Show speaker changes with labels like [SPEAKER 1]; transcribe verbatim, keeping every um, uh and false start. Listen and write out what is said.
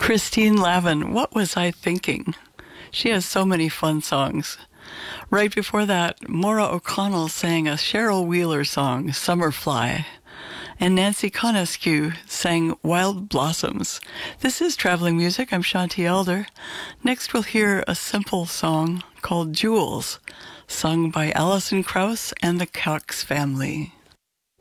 [SPEAKER 1] Christine Lavin, What Was I Thinking? She has so many fun songs. Right before that, Maura O'Connell sang a Cheryl Wheeler song, Summerfly. And Nancy Conescu sang Wild Blossoms. This is Traveling Music. I'm Shanti Elder. Next we'll hear a simple song called Jewels, sung by Alison Krauss and the Cox Family.